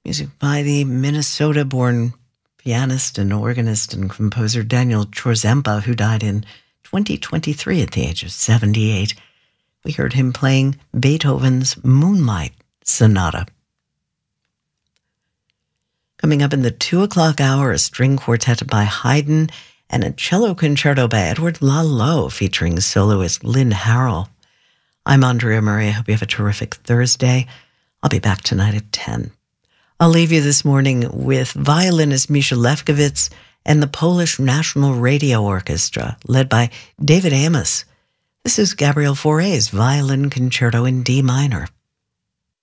Music by the Minnesota-born pianist and organist and composer Daniel Chorzempa, who died in 2023 at the age of 78. We heard him playing Beethoven's Moonlight Sonata. Coming up in the 2 o'clock hour, a string quartet by Haydn and a cello concerto by Edward Laloux featuring soloist Lynn Harrell. I'm Andrea Murray. I hope you have a terrific Thursday. I'll be back tonight at 10. I'll leave you this morning with violinist Misha Lefkowitz and the Polish National Radio Orchestra, led by David Amos. This is Gabriel Fauré's Violin Concerto in D minor.